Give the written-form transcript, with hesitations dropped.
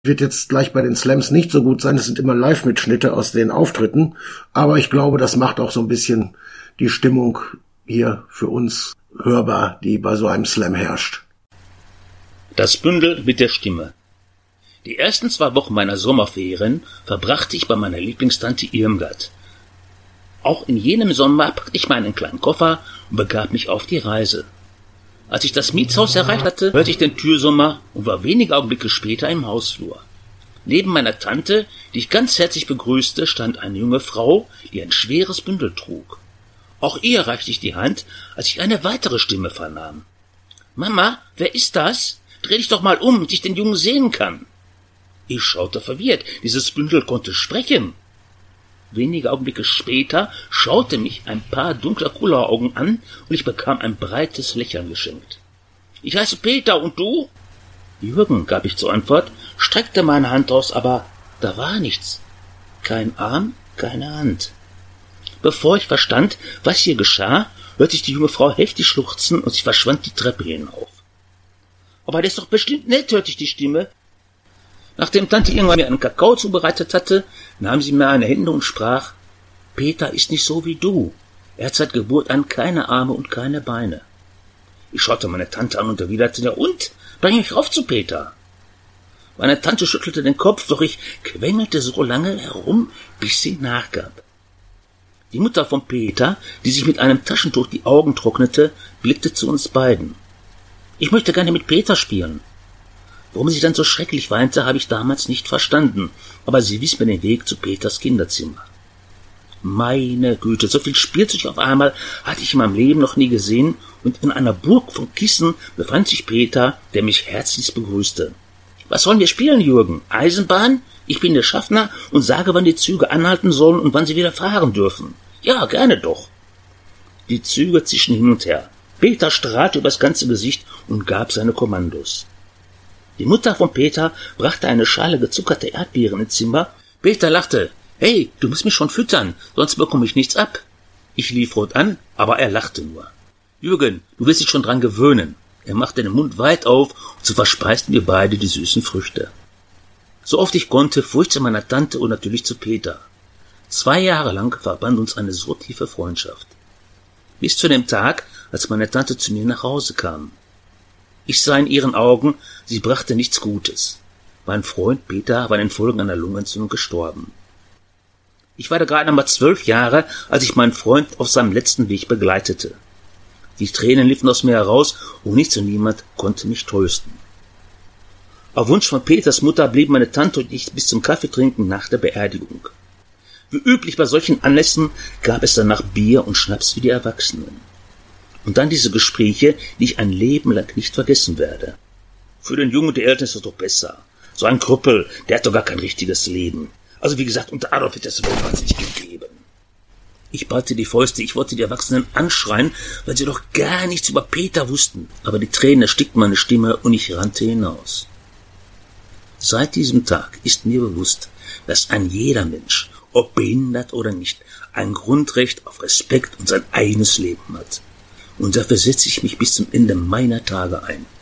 Wird jetzt gleich bei den Slams nicht so gut sein. Es sind immer Live-Mitschnitte aus den Auftritten. Aber ich glaube, das macht auch so ein bisschen die Stimmung hier für uns hörbar, die bei so einem Slam herrscht. Das Bündel mit der Stimme. Die ersten 2 Wochen meiner Sommerferien verbrachte ich bei meiner Lieblingstante Irmgard. Auch in jenem Sommer packte ich meinen kleinen Koffer und begab mich auf die Reise. Als ich das Mietshaus erreicht hatte, hörte ich den Türsummer und war wenige Augenblicke später im Hausflur. Neben meiner Tante, die ich ganz herzlich begrüßte, stand eine junge Frau, die ein schweres Bündel trug. Auch ihr reichte ich die Hand, als ich eine weitere Stimme vernahm. »Mama, wer ist das? Dreh dich doch mal um, damit ich den Jungen sehen kann.« Ich schaute verwirrt, dieses Bündel konnte sprechen. Wenige Augenblicke später schaute mich ein paar dunkler Kulleraugen an und ich bekam ein breites Lächeln geschenkt. »Ich heiße Peter, und du?« »Jürgen«, gab ich zur Antwort, streckte meine Hand aus, aber da war nichts. Kein Arm, keine Hand. Bevor ich verstand, was hier geschah, hörte ich die junge Frau heftig schluchzen und sie verschwand die Treppe hinauf. »Aber der ist doch bestimmt nett«, hörte ich die Stimme. Nachdem Tante irgendwann mir einen Kakao zubereitet hatte, nahm sie mir eine Hände und sprach, »Peter ist nicht so wie du. Er hat seit Geburt an keine Arme und keine Beine.« Ich schaute meine Tante an und erwiderte, »Ja und? Bring mich rauf zu Peter.« Meine Tante schüttelte den Kopf, doch ich quengelte so lange herum, bis sie nachgab. Die Mutter von Peter, die sich mit einem Taschentuch die Augen trocknete, blickte zu uns beiden. »Ich möchte gerne mit Peter spielen.« Warum sie dann so schrecklich weinte, habe ich damals nicht verstanden, aber sie wies mir den Weg zu Peters Kinderzimmer. Meine Güte, so viel Spielzeug auf einmal hatte ich in meinem Leben noch nie gesehen, und in einer Burg von Kissen befand sich Peter, der mich herzlichst begrüßte. »Was sollen wir spielen, Jürgen? Eisenbahn? Ich bin der Schaffner und sage, wann die Züge anhalten sollen und wann sie wieder fahren dürfen.« »Ja, gerne doch.« Die Züge zischen hin und her. Peter strahlte übers ganze Gesicht und gab seine Kommandos. Die Mutter von Peter brachte eine Schale gezuckerte Erdbeeren ins Zimmer. Peter lachte. »Hey, du musst mich schon füttern, sonst bekomme ich nichts ab.« Ich lief rot an, aber er lachte nur. »Jürgen, du wirst dich schon dran gewöhnen.« Er machte den Mund weit auf und so verspeisten wir beide die süßen Früchte. So oft ich konnte, fuhr ich zu meiner Tante und natürlich zu Peter. 2 Jahre lang verband uns eine so tiefe Freundschaft. Bis zu dem Tag, als meine Tante zu mir nach Hause kam. Ich sah in ihren Augen, sie brachte nichts Gutes. Mein Freund Peter war in den Folgen einer Lungenentzündung gestorben. Ich war da gerade einmal 12 Jahre, als ich meinen Freund auf seinem letzten Weg begleitete. Die Tränen liefen aus mir heraus und nichts und niemand konnte mich trösten. Auf Wunsch von Peters Mutter blieben meine Tante und ich bis zum Kaffeetrinken nach der Beerdigung. Wie üblich bei solchen Anlässen gab es danach Bier und Schnaps für die Erwachsenen. Und dann diese Gespräche, die ich ein Leben lang nicht vergessen werde. Für den Jungen und die Eltern ist das doch besser. So ein Krüppel, der hat doch gar kein richtiges Leben. Also wie gesagt, unter Adolf wird das wohl nicht gegeben. Ich ballte die Fäuste, ich wollte die Erwachsenen anschreien, weil sie doch gar nichts über Peter wussten. Aber die Tränen erstickten meine Stimme und ich rannte hinaus. Seit diesem Tag ist mir bewusst, dass ein jeder Mensch, ob behindert oder nicht, ein Grundrecht auf Respekt und sein eigenes Leben hat. Und dafür setze ich mich bis zum Ende meiner Tage ein.